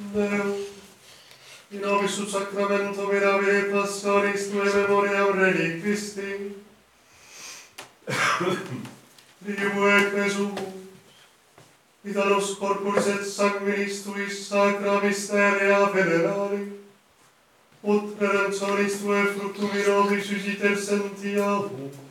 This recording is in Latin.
Deum, in nobis sub sacramento mirabile passionis tuae memoriam Rei Christi, Divo et Jesús, ita nos corporis et sanguinis tuis sacra mysteria venerari, ut redemptionis tuae fructum in nobis susciter sentiamus,